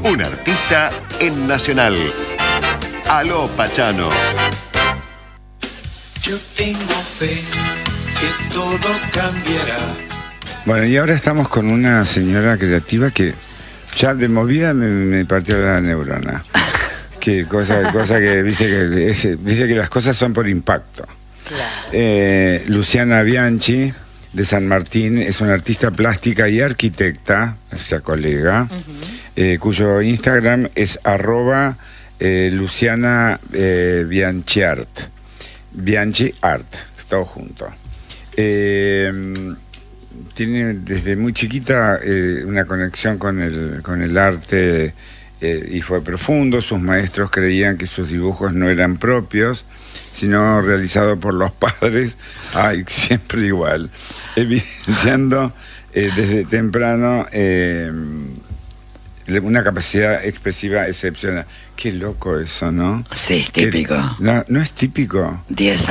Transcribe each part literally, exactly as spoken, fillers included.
Un artista en Nacional. Aló, Pachano. Yo tengo fe que todo cambiará. Bueno, y ahora estamos con una señora creativa que ya de movida me, me partió la neurona. Que cosa, cosa que viste que es, dice que las cosas son por impacto. Claro. Eh, Luciana Bianchi, de San Martín, es una artista plástica y arquitecta, o sea, colega, uh-huh. eh, cuyo Instagram es arroba eh, Luciana eh, Bianchi Art. Bianchi Art, todo junto. Eh, tiene desde muy chiquita eh, una conexión con el, con el arte eh, y fue profundo. Sus maestros creían que sus dibujos no eran propios, sino realizados por los padres. Ay, siempre igual. Evidenciando eh, desde temprano eh, una capacidad expresiva excepcional. Qué loco eso, ¿no? Sí, es típico. No, no es típico.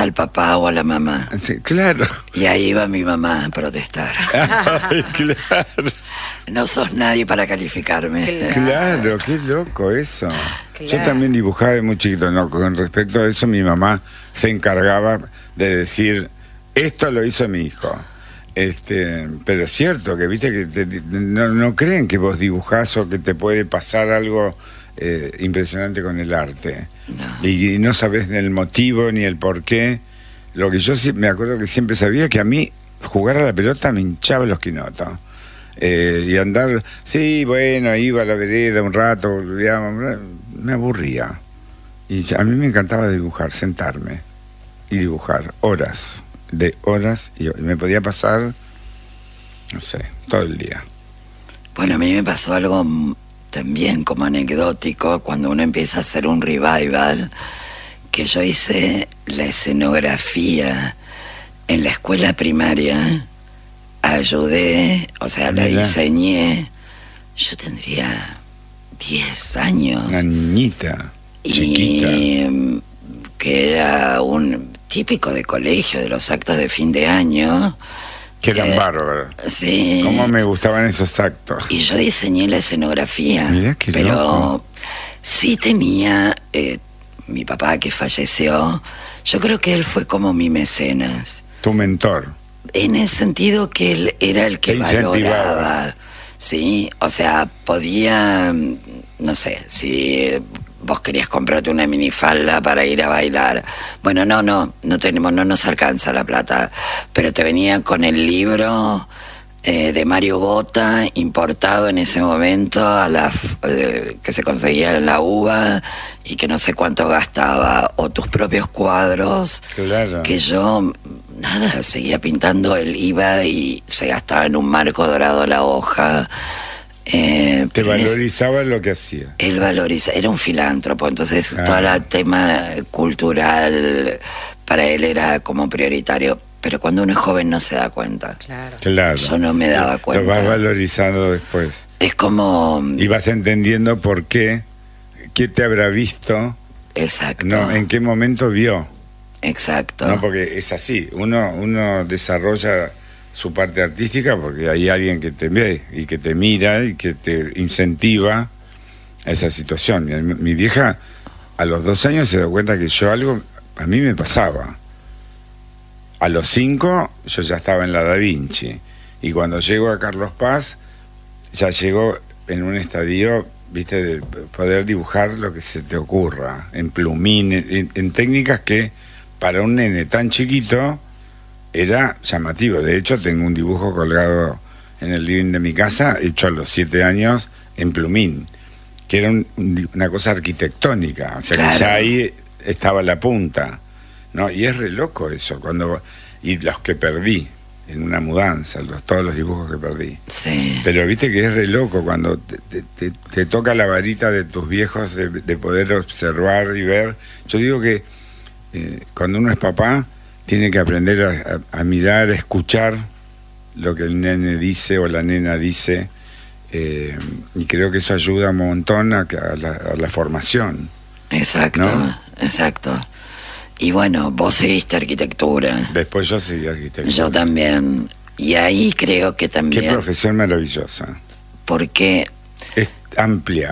Sí, claro. Y ahí iba mi mamá a protestar. Ay, claro. No sos nadie para calificarme. Claro, claro, qué loco eso. Claro. Yo también dibujaba de muy chiquito, ¿no? Con respecto a eso, mi mamá se encargaba de decir, esto lo hizo mi hijo. Este, pero es cierto que viste que te, no, no creen que vos dibujás o que te puede pasar algo eh, impresionante con el arte. No. Y, y no sabés ni el motivo ni el por qué. Lo que yo sí, me acuerdo que siempre sabía que a mí jugar a la pelota me hinchaba los quinotos. Eh, y andar, sí, bueno, iba a la vereda un rato, volvíamos, me aburría. Y a mí me encantaba dibujar, sentarme y dibujar horas. De horas y me podía pasar, no sé, todo el día. Bueno, a mí me pasó algo también como anecdótico cuando uno empieza a hacer un revival, que yo hice la escenografía en la escuela primaria, ayudé, o sea, la Mira. diseñé, yo tendría diez años. Una niñita, y chiquita. Que era un típico de colegio, de los actos de fin de año. Que eran eh, bárbaros. Sí. Cómo me gustaban esos actos. Y yo diseñé la escenografía. Mirá qué pero loco. Sí tenía, eh, mi papá que falleció, yo creo que él fue como mi mecenas. Tu mentor. En el sentido que él era el que Te incentivaba. valoraba. Sí, o sea, podía, no sé, si vos querías comprarte una minifalda para ir a bailar. Bueno, no, no, no tenemos, no nos alcanza la plata, pero te venía con el libro eh, de Mario Bota, importado en ese momento, a la, eh, que se conseguía en la uva y que no sé cuánto gastaba, o tus propios cuadros, Claro. que yo, nada, seguía pintando, él iba y se gastaba en un marco dorado la hoja. Eh, Te pero es- valorizaba lo que hacía. él valoriza, era un filántropo, entonces Ah. todo el tema cultural para él era como prioritario, pero cuando uno es joven no se da cuenta. Claro. Claro. Yo no me daba cuenta. Lo vas valorizando después. Es como... Y vas entendiendo por qué, qué te habrá visto, Exacto, no, en qué momento vio. exacto. No, porque es así, uno, uno desarrolla su parte artística porque hay alguien que te ve y que te mira y que te incentiva a esa situación. Mi, mi vieja a los dos años se dio cuenta que yo algo, a mí me pasaba. A los cinco yo ya estaba en la Da Vinci y cuando llego a Carlos Paz ya llego en un estadio, viste, de poder dibujar lo que se te ocurra, en plumín, en, en técnicas que para un nene tan chiquito era llamativo. De hecho, tengo un dibujo colgado en el living de mi casa, hecho a los siete años en plumín, que era un- un- una cosa arquitectónica. O sea, Claro. que ya ahí estaba la punta, ¿no? Y es re loco eso. Cuando y los que perdí en una mudanza, los, todos los dibujos que perdí. Sí. Pero viste que es re loco cuando te, te- te- te toca la varita de tus viejos de, de poder observar y ver. Yo digo que eh, cuando uno es papá tiene que aprender a, a- a mirar, a escuchar lo que el nene dice o la nena dice, eh, y creo que eso ayuda un montón a, que- a la, a la formación. Exacto, ¿No? exacto. Y bueno, vos seguiste arquitectura, Después yo seguí arquitectura. yo también. Y ahí creo que Qué también, profesión maravillosa. porque Es amplia.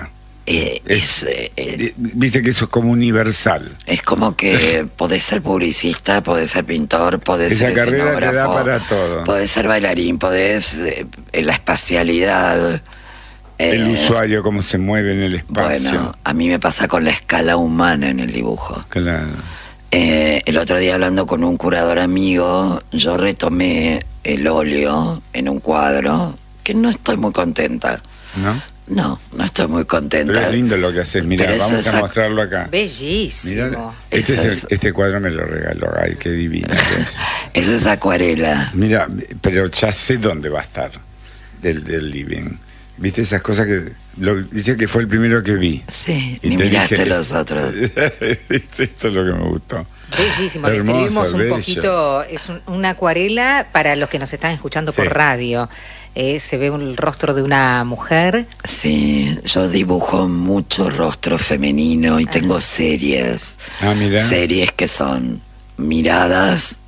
Eh, es, eh, eh, Viste que eso es como universal. es como que podés ser publicista, podés ser pintor, podés Esa ser carrera te da escenógrafo, para todo. podés ser bailarín, podés eh, en la espacialidad. El eh, usuario, cómo se mueve en el espacio. Bueno, a mí me pasa con la escala humana en el dibujo. Claro. Eh, el otro día hablando con un curador amigo, yo retomé el óleo en un cuadro que no estoy muy contenta. ¿No? No, no estoy muy contenta. Pero es lindo lo que haces. Mira, Pero eso vamos es a ac- mostrarlo acá. Bellísimo. Mirá, este, es Eso el- es- este cuadro me lo regaló. Ay, qué divino que es. Eso es acuarela. Mira, pero ya sé dónde va a estar del, del living. ¿Viste esas cosas que... Lo, viste que fue el primero que vi. Sí, Y ni te miraste dije- los otros. Esto es lo que me gustó. Bellísimo, Hermoso, describimos un bello. poquito, es un- una acuarela para los que nos están escuchando por Sí. radio. Eh, se ve un, el rostro de una mujer. Sí, yo dibujo mucho rostro femenino y tengo series. Ah, mira. Series que son miradas.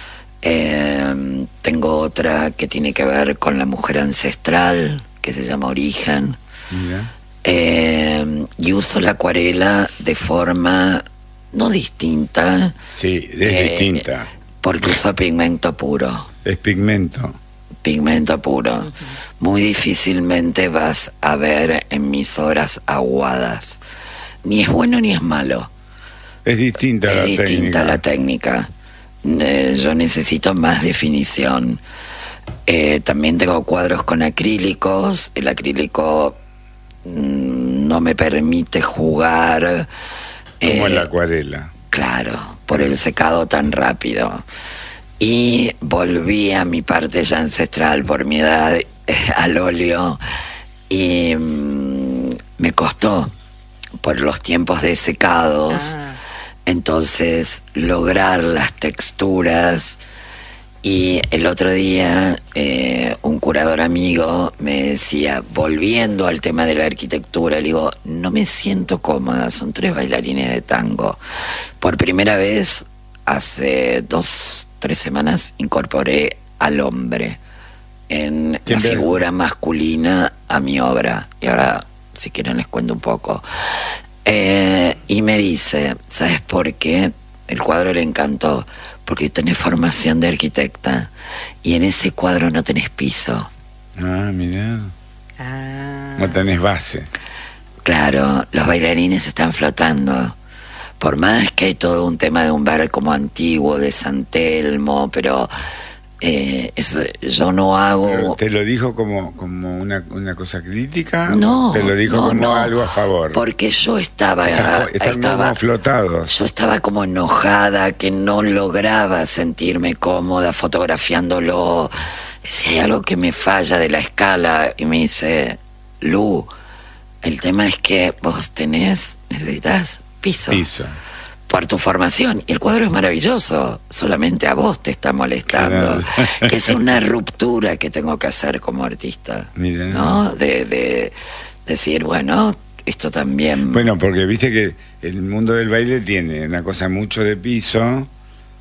Eh, tengo otra que tiene que ver con la mujer ancestral, que se llama Origen. Mira. Eh, y uso la acuarela de forma no distinta, Sí, es Eh, distinta. porque uso pigmento puro. Es pigmento. Pigmento puro. Muy difícilmente vas a ver en mis obras aguadas. Ni es bueno ni es malo. Es distinta Es la distinta técnica. la técnica. Eh, yo necesito más definición. Eh, también tengo cuadros con acrílicos. El acrílico mm, no me permite jugar. Como eh, en la acuarela. Claro, por el secado tan rápido. Y volví a mi parte ya ancestral por mi edad, eh, al óleo, y mm, me costó por los tiempos de secados. Ah. Entonces, lograr las texturas. Y el otro día, eh, un curador amigo me decía, volviendo al tema de la arquitectura, le digo, no me siento cómoda, son tres bailarines de tango. Por primera vez, hace dos, tres semanas, incorporé al hombre en la ¿Quién ve? figura masculina a mi obra. Y ahora, si quieren, les cuento un poco. Eh, y me dice, ¿sabes por qué? El cuadro le encantó. Porque tenés formación de arquitecta y en ese cuadro no tenés piso. Ah, mira. Ah. No tenés base. Claro, los bailarines están flotando. Por más que hay todo un tema de un bar como antiguo, de San Telmo, pero eh, eso, yo no Pero hago... ¿te lo dijo como, como una, una cosa crítica? No, ¿Te lo dijo no, como no, algo a favor? porque yo estaba... Estás, estás estaba como flotados. Yo estaba como enojada, que no lograba sentirme cómoda fotografiándolo. Si hay algo que me falla de la escala, y me dice, Lu, el tema es que vos tenés, necesitas piso, Piso. por tu formación. Y el cuadro es maravilloso, solamente a vos te está molestando. Claro. Que es una ruptura que tengo que hacer como artista. Mira. ¿No? De, de decir, bueno, esto también... Bueno, porque viste que el mundo del baile tiene una cosa mucho de piso,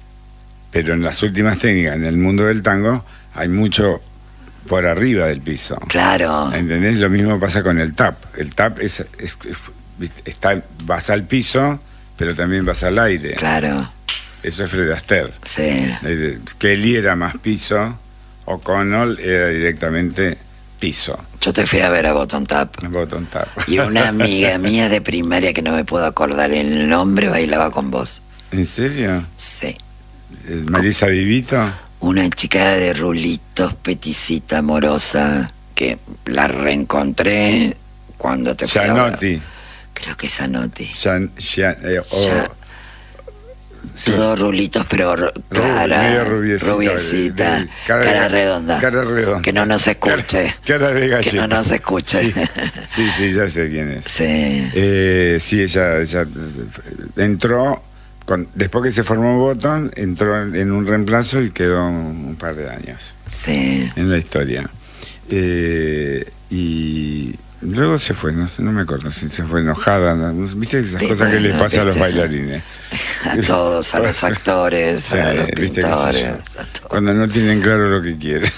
pero en las últimas técnicas, en el mundo del tango, hay mucho por arriba del piso. Claro. ¿Entendés? Lo mismo pasa con el tap. El tap es, es- es- está, vas al piso, pero también vas al aire. Claro, Eso es Fred Astaire. sí. Eh, Kelly era más piso, O'Connell era directamente piso. Yo te fui a ver a Bottom Tap. Bottom tap. Y una amiga mía de primaria que no me puedo acordar el nombre bailaba con vos. ¿En serio? Sí. Eh, ¿Marisa Vivito? Una chica de rulitos, peticita, amorosa, que la reencontré cuando te fui a ver. Gianotti. Creo que es Anotti. Gian- Gian- eh, o- Ya. sí. Todos rulitos, pero ru- clara, medio rubiecita, rubiecita, de- de- cara cara, de- redonda. cara redonda. Que no nos escuche. Cara, cara de Que galleta. no nos escuche. Sí, sí, sí, ya sé quién es. Sí. Eh, sí, ella, ella eh, entró, con, después que se formó Botón, entró en, en un reemplazo y quedó un, un par de años Sí. en la historia. Eh, y luego se fue, no, sé, no me acuerdo si se fue enojada, ¿no? ¿Viste esas Y cosas que bueno, les pasa a los ¿viste? bailarines? A todos, a los actores, Sí, a los ¿viste qué sé pintores, yo? a todos. Cuando no tienen claro lo que quieren.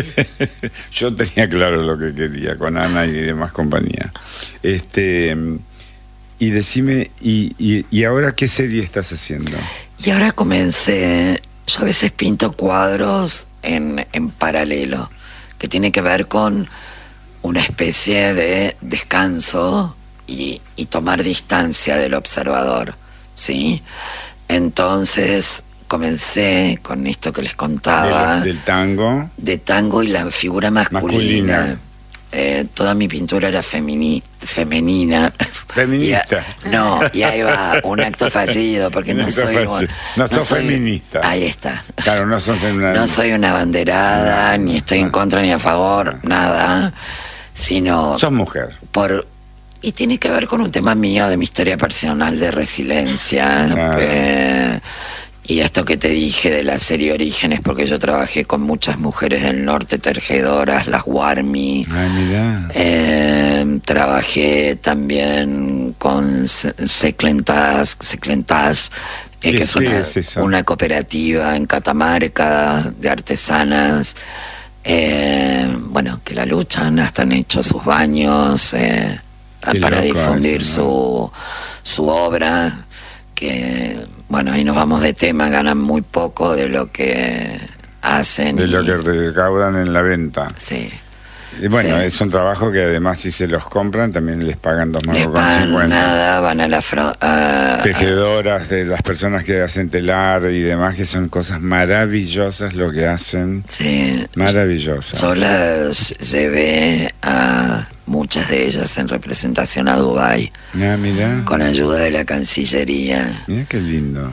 Yo tenía claro lo que quería con Ana y demás compañía. Este, y decime, y, y, ¿y ahora qué serie estás haciendo? Y ahora comencé, yo a veces pinto cuadros en, en paralelo, que tiene que ver con una especie de descanso y, y tomar distancia del observador, ¿sí? Entonces comencé con esto que les contaba, Del, del tango. de tango y la figura masculina. Masculina. Eh, toda mi pintura era femini, femenina. Feminista. Y a- no, y ahí va, un acto fallido, porque Un no acto soy, fallido. un- No sos soy- feminista. Ahí está. Claro, no son una... No soy una banderada, No, ni no, estoy no. en contra ni a favor, nada, sino Sos mujer. por... Y tiene que ver con un tema mío de mi historia personal de resiliencia. Claro. eh, y esto que te dije de la serie Orígenes, porque yo trabajé con muchas mujeres del norte, tejedoras, las Warmi. Ay, mirá. Eh, trabajé también con Se- Seclentas, Seclentas, eh, ¿Qué- que es qué una, es eso? una cooperativa en Catamarca de artesanas, eh, bueno, que la luchan, hasta han hecho sus baños eh, Qué para loco difundir eso, su, su obra, que, bueno, ahí nos vamos de tema, ganan muy poco de lo que hacen. De lo y- que recaudan en la venta. Sí. Y bueno, Sí. es un trabajo que además si se los compran también les pagan dos Les mangos con pagan cincuenta. nada, van a la fro- a- Tejedoras, de las personas que hacen telar y demás, que son cosas maravillosas lo que hacen. Sí, Maravillosas. yo las llevé a muchas de ellas en representación a Dubái Ah, mirá. con ayuda de la Cancillería Mirá qué lindo.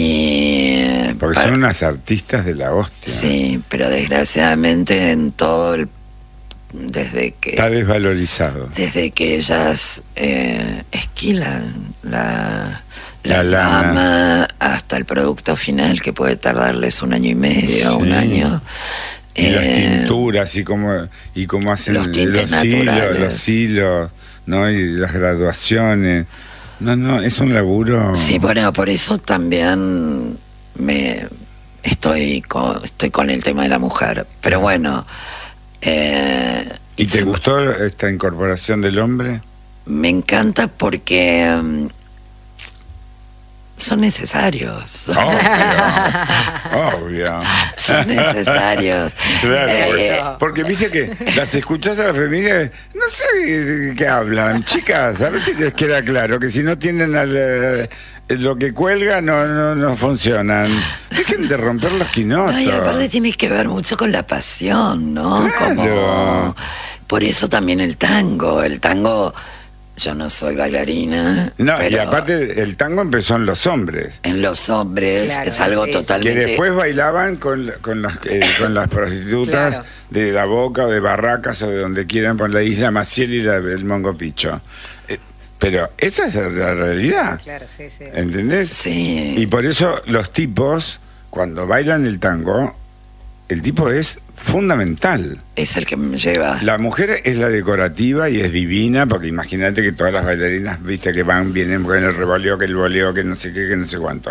y Porque para- son unas artistas de la hostia. sí, pero desgraciadamente en todo el desde que Está desvalorizado. desde que ellas eh, esquilan la, la, La lana. llama hasta el producto final, que puede tardarles un año y medio, Sí. un año. Y las Eh, tinturas y cómo, y cómo hacen los tintes los hilos, naturales. los hilos, ¿no? Y las graduaciones. No, no, es un laburo. Sí, bueno, por eso también me estoy con, estoy con el tema de la mujer. Pero bueno, eh, ¿Y te se- gustó esta incorporación del hombre? me encanta porque mm, son necesarios. Obvio, obvio. Son necesarios. Claro, Eh, porque, porque viste que las escuchás a las feministas, no sé de qué hablan. Chicas, a ver si les queda claro que si no tienen al, eh, lo que cuelga no, no, no funcionan. Dejen de romper los quinotos. No, y aparte tiene que ver mucho con la pasión, ¿no? Claro. Como, por eso también el tango. El tango, yo no soy bailarina, No, y pero aparte el tango empezó en los hombres, en los hombres Claro, es algo eso. que totalmente... después bailaban con, con, las, eh, con las prostitutas Claro. de La Boca o de Barracas o de donde quieran, por la Isla Maciel y la, el Mongo Picho. Eh, pero esa es la realidad, Claro, sí, sí. ¿entendés? Sí, Y por eso los tipos, cuando bailan el tango, el tipo es fundamental. es el que me lleva... La mujer es la decorativa y es divina, porque imagínate que todas las bailarinas, viste, que van, vienen con el revoleo, que el voleo, que no sé qué, que no sé cuánto.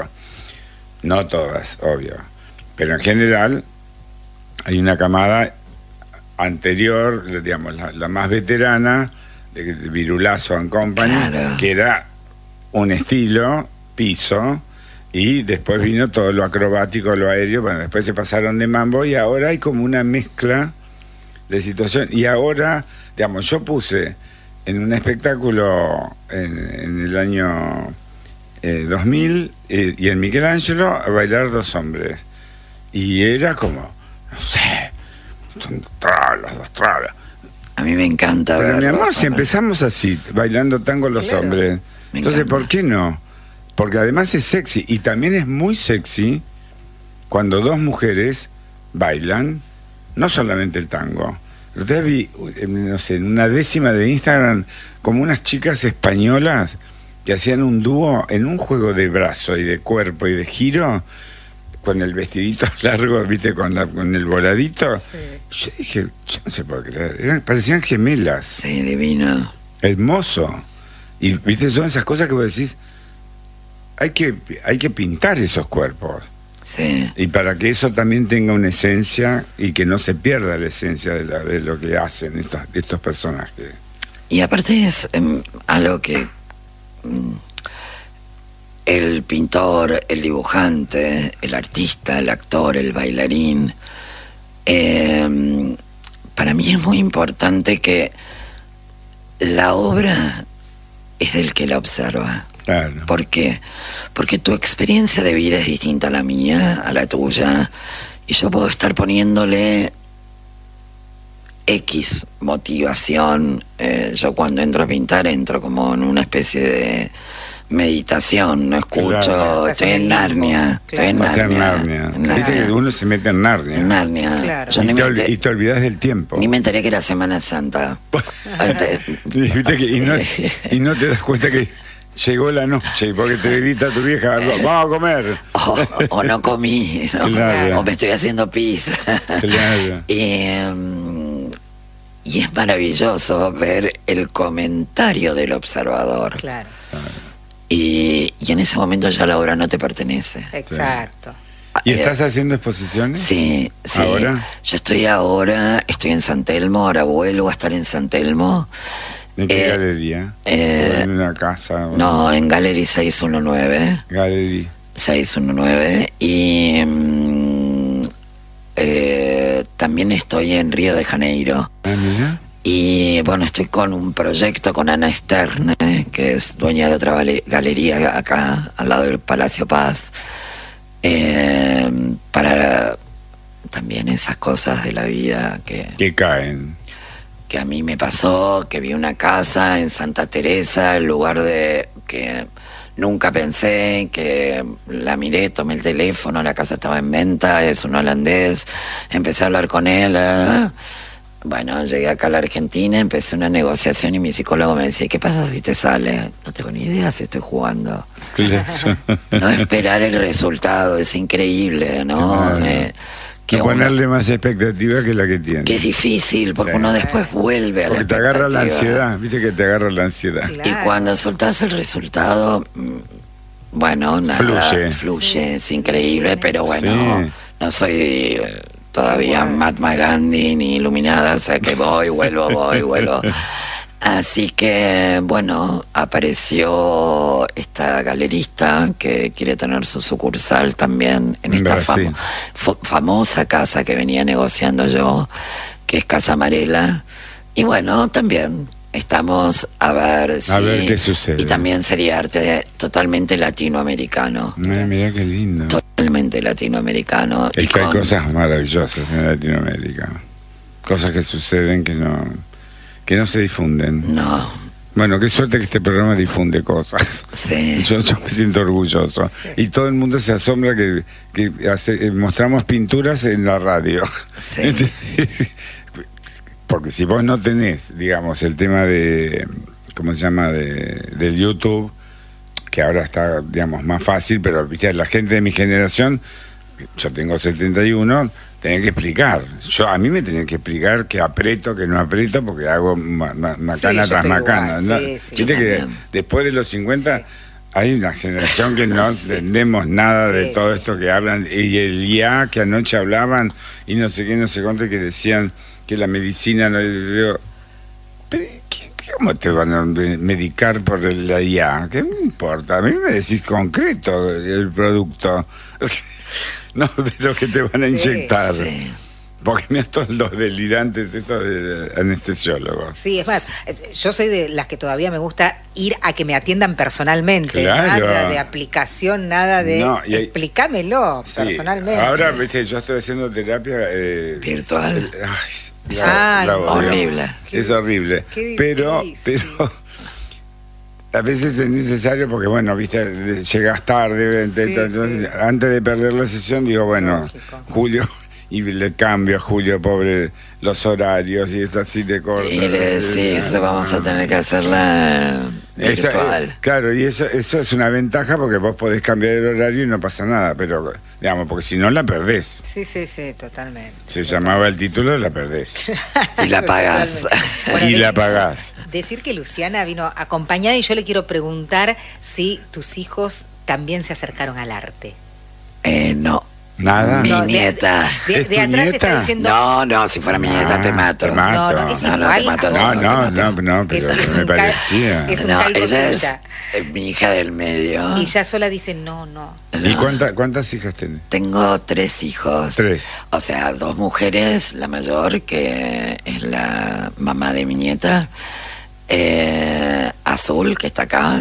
No todas, obvio. Pero en general hay una camada anterior, digamos, la, la más veterana, de, de Virulazo and Company, Claro. que era un estilo, piso, y después vino todo lo acrobático, lo aéreo, bueno, después se pasaron de mambo y ahora hay como una mezcla de situación. Y ahora, digamos, yo puse en un espectáculo en, en el año eh, dos mil eh, y en Michelangelo a bailar dos hombres. Y era como, no sé, son dos tralas, dos tralas. A mí me encanta Pero ver mi amor, los si hombres. empezamos así, bailando tango los Claro. hombres, Me entonces, encanta. ¿por qué no? Porque además es sexy, y también es muy sexy cuando dos mujeres bailan, no solamente el tango. Ustedes vi, eh, no sé, en una décima de Instagram, como unas chicas españolas que hacían un dúo en un juego de brazo y de cuerpo y de giro, con el vestidito largo, viste, con, la- con el voladito. Sí. Yo dije, yo no se puede creer, eran- parecían gemelas. Sí, divino. hermoso. Y viste, son esas cosas que vos decís, hay que, hay que pintar esos cuerpos. Sí. Y para que eso también tenga una esencia y que no se pierda la esencia de, la, de lo que hacen estos, estos personajes. Y aparte es um, algo que um, el pintor, el dibujante, el artista, el actor, el bailarín, eh, para mí es muy importante que la obra es del que la observa. Claro. ¿Por qué? Porque tu experiencia de vida es distinta a la mía, a la tuya, y yo puedo estar poniéndole X motivación. Eh, yo cuando entro a pintar entro como en una especie de meditación, no escucho, Claro. estoy en Narnia, estoy en Pasar Narnia, Narnia. en Viste Narnia, que uno se mete en Narnia. en Narnia. Claro. Yo Y ni te, me, ol- ente- y te olvidas del tiempo. ni me enteré que era Semana Santa. Ante- Y, viste que- y no, y no te das cuenta que llegó la noche, porque te grita tu vieja, vamos a comer. o, o no comí, ¿no? Claro. O me estoy haciendo pizza. Claro. Y, mm, y es maravilloso ver el comentario del observador. Claro, Y, y en ese momento ya la obra no te pertenece. exacto. ¿Y Eh, estás haciendo exposiciones? Sí, sí. ¿Ahora? Yo estoy ahora, estoy en San Telmo, ahora vuelvo a estar en San Telmo. ¿En qué Eh, galería? eh, ¿O en una casa? o No, en Gallery seiscientos diecinueve. Galería. seiscientos diecinueve. Y mm, eh, también estoy en Río de Janeiro. Ah, mira. Y bueno, estoy con un proyecto con Ana Stern, eh, que es dueña de otra vale- galería acá, al lado del Palacio Paz, eh, para también esas cosas de la vida que, Que caen. que a mí me pasó, que vi una casa en Santa Teresa, el lugar de que nunca pensé, que la miré, tomé el teléfono, la casa estaba en venta, es un holandés, empecé a hablar con él. ah, Bueno, llegué acá a la Argentina, empecé una negociación y mi psicólogo me decía, ¿qué pasa si te sale? No tengo ni idea si estoy jugando. Claro. No esperar el resultado, es increíble, ¿no? Claro. Eh, que, Que uno- ponerle más expectativa que la que tiene. que es difícil, porque Sí. uno después vuelve a Porque la te agarra la expectativa. ansiedad, viste que te agarra la ansiedad. Claro. Y cuando soltás el resultado, mm, bueno, nada, Fluye. fluye, es increíble, pero bueno, Sí. no soy eh, todavía Mahatma Gandhi ni iluminada, o sea que voy, vuelvo, voy, vuelvo. Así que, bueno, apareció esta galerista que quiere tener su sucursal también en En esta Brasil. famo- fo- famosa casa que venía negociando yo, que es Casa Amarela. Y bueno, también estamos a ver si... A ver qué sucede. Y también sería arte totalmente latinoamericano. Mira, mira qué lindo. Totalmente latinoamericano. Es y que hay con- cosas maravillosas en Latinoamérica. Cosas que suceden que no, que no se difunden. No, Bueno, qué suerte que este programa difunde cosas. sí. Yo, yo me siento orgulloso. Sí. Y todo el mundo se asombra que, que hace- eh, mostramos pinturas en la radio. Sí. Porque si vos no tenés, digamos, el tema de, ¿cómo se llama?, de, del YouTube, que ahora está, digamos, más fácil, pero viste, la gente de mi generación, yo tengo setenta y uno, tenía que explicar. Yo A mí me tenían que explicar que aprieto, que no aprieto, porque hago ma- ma- macana yo tras estoy macana. igual, ¿no? sí, sí. Viste Yo que también. después de los cincuenta... Sí. Hay una generación que no entendemos nada de Sí, todo sí. esto que hablan, y el ya que anoche hablaban, y no sé qué, no sé cuánto, que decían que la medicina no... Digo, pero ¿qué- qué- ¿cómo te van a medicar por la I A? ¿Qué me importa? A mí me decís concreto el producto, no de lo que te van a Sí, inyectar. Sí. Porque me todos los delirantes esos de anestesiólogos. Sí, es más, eh, yo soy de las que todavía me gusta ir a que me atiendan personalmente. Claro. Nada de aplicación, nada de... No, y hay- explícamelo Sí, personalmente. ahora, viste, yo estoy haciendo terapia... eh, Virtual. Ay, Ay, odio. horrible. Es horrible. Qué Pero, difícil. pero a veces es necesario porque, bueno, viste, llegas tarde, Sí, entonces, sí. antes de perder la sesión digo, bueno, Lógico. Julio, y le cambio a Julio, pobre, los horarios y es así de corto. Y le decís, vamos a tener que hacerla Eso, virtual. eh, claro, y eso eso es una ventaja porque vos podés cambiar el horario y no pasa nada, pero digamos, porque si no la perdés. Sí, sí, sí, totalmente. Se llamaba el título, la perdés. Y la pagás. Totalmente. Bueno, y la decir- pagás. Decir que Luciana vino acompañada y yo le quiero preguntar si tus hijos también se acercaron al arte. Eh, no. Nada. Mi No, de- nieta. De, ¿Es de tu atrás nieta? está diciendo... No, no, si fuera mi nieta Ah, te mato. te mato. No, no, es No, no, igual. te mato, a No, vos. sí, no, sí, no, no, pero Es- es me un cal- parecía. es un No, calco ella es tuya. eh, mi hija del medio. Y ya sola dice, no, no. ¿Y cuánta- cuántas hijas tenés? Tengo tres hijos. Tres. O sea, dos mujeres, la mayor, que es la mamá de mi nieta, eh, Azul, que está acá,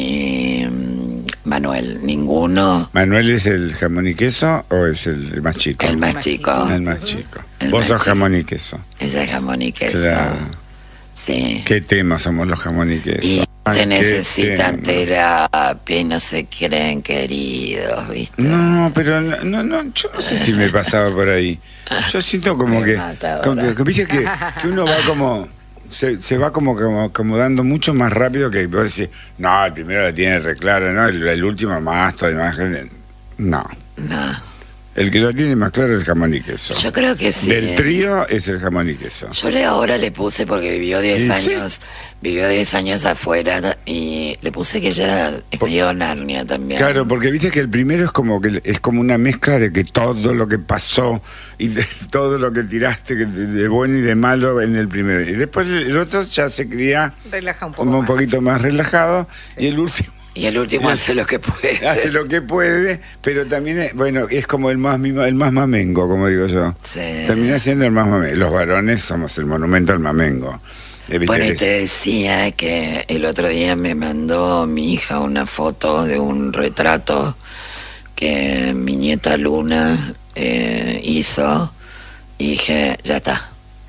y mm, Manuel. Ninguno, ¿Manuel es el jamón y queso o es el más chico? el más más chico. chico. El más chico. El Vos más sos chico. jamón y queso. Ella es jamón y queso. Claro. Sí. ¿Qué tema somos los jamón y queso? Y Ay, te qué necesitan tema. terapia y no se creen queridos, ¿viste? No, pero no, no, no, yo no sé si me pasaba por ahí. Yo siento como Me que, mata como ahora. que, viste que, que uno va como, se, se va como, como acomodando mucho más rápido que vos decís, no, el primero la tiene re clara, no, el, el último más, todo más. No, No. el que lo tiene más claro es el jamón y queso. Yo creo que sí. Del trío es el jamón y queso. Yo le ahora le puse porque vivió diez ¿Y sí? años, vivió diez años afuera y le puse que ella es medio Narnia también. Claro, porque viste que el primero es como que es como una mezcla de que todo lo que pasó y de todo lo que tiraste que de, de bueno y de malo en el primero. Y después el otro ya se cría Relaja un poco como un más. poquito más relajado y el último Y el último Y- hace lo que puede. hace lo que puede, pero también es, bueno, es como el más mimo- el más mamengo, como digo yo. Sí. Termina siendo el más mamengo. Los varones somos el monumento al mamengo. Eh, viste Bueno, y que- te decía que el otro día me mandó mi hija una foto de un retrato que mi nieta Luna eh, hizo y dije, ya está.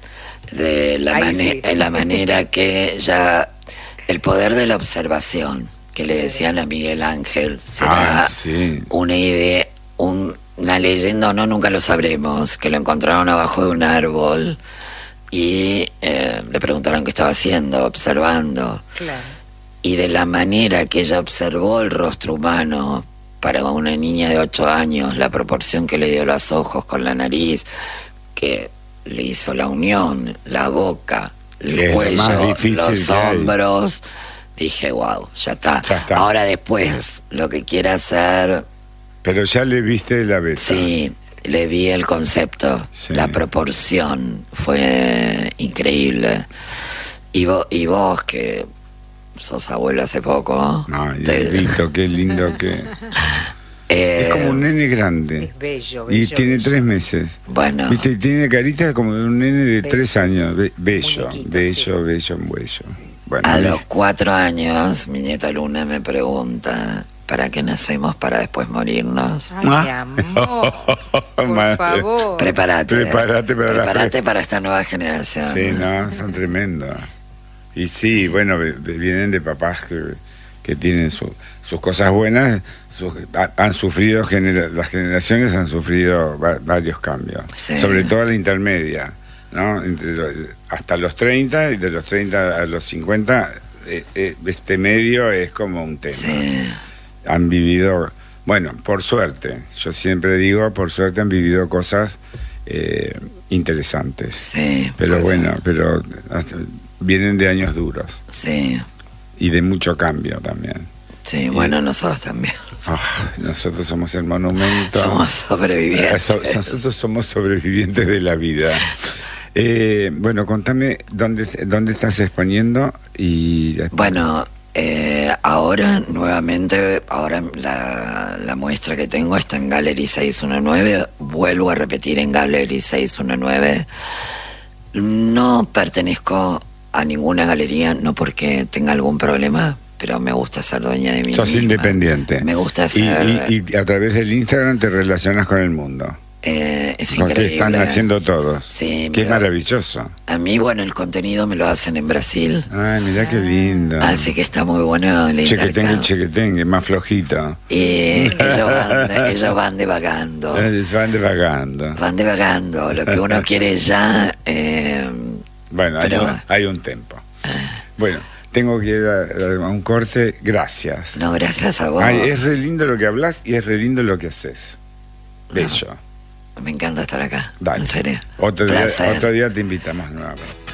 De la, Ahí mane- sí. en la manera que ya el poder de la observación que le decían a Miguel Ángel será Ah, sí. una idea, un- una leyenda o no, nunca lo sabremos, que lo encontraron abajo de un árbol y eh, le preguntaron qué estaba haciendo, observando, Claro. y de la manera que ella observó el rostro humano para una niña de ocho años, la proporción que le dio los ojos con la nariz, que le hizo la unión, la boca, el Es lo más cuello, difícil los que hay. hombros, dije, wow, ya está. Ya está. Ahora después, lo que quiera hacer, Pero ya le viste la beta. sí, le vi el concepto, Sí. la proporción, fue increíble. Y vos, y vos que sos abuelo hace poco, No, y te- el Vito, qué lindo que... eh, Es como un nene grande. Es bello, Y bello. tiene bello. tres meses. bueno, Viste, y tiene carita como de un nene de Bellos, tres años. Be- bello, muñequitos, bello, sí. bello, bello. Bueno, a mi- los cuatro años, mi nieta Luna me pregunta, ¿para qué nacemos para después morirnos? Ay, mi Ah. amor, por Madre. favor. Prepárate. Prepárate para la Prepárate pre- para esta nueva generación. Sí, no, son tremendos. Y sí, bueno, ve- ve- vienen de papás que, que tienen su- sus cosas buenas, sus- ha- han sufrido, genera- las generaciones han sufrido va- varios cambios, Sí. sobre todo la intermedia, ¿no? Entre lo- hasta los treinta y de los treinta a los cincuenta, eh, eh, este medio es como un tema. Sí. Han vivido, bueno, por suerte, yo siempre digo, por suerte han vivido cosas eh, interesantes. Sí, Pero pues, bueno, pero hasta- vienen de años duros Sí, y de mucho cambio también. sí, bueno, nosotros también. Ah, nosotros somos el monumento. Somos Eh, sobrevivientes. so- nosotros somos sobrevivientes de la vida. Eh, bueno, contame dónde, dónde estás exponiendo y... Bueno, eh, ahora nuevamente, ahora la, la muestra que tengo está en Gallery seiscientos diecinueve, vuelvo a repetir en Gallery seiscientos diecinueve. No pertenezco a ninguna galería, no porque tenga algún problema, pero me gusta ser dueña de mí Sos misma. independiente. Me gusta Y, ser... y- y a través del Instagram te relacionas con el mundo. eh, es Con que increíble. están haciendo todos. Sí, Qué mira. maravilloso. A mí, bueno, el contenido me lo hacen en Brasil, Ay, mirá qué lindo. así que está muy bueno el Chequetengue, intercambio. chequetengue, más flojito. Y ellos van, ellos van divagando. Eh, Van divagando. Van divagando. Lo que uno quiere ya. eh, Bueno, hay Pero- un, hay un tempo. Bueno, tengo que ir a, a un corte. Gracias. No, gracias a vos. Ay, es re lindo lo que hablas y es re lindo lo que haces. Bello. No, me encanta estar acá. Dale. En serio. Otro día, Placer. otro día te invitamos nuevamente.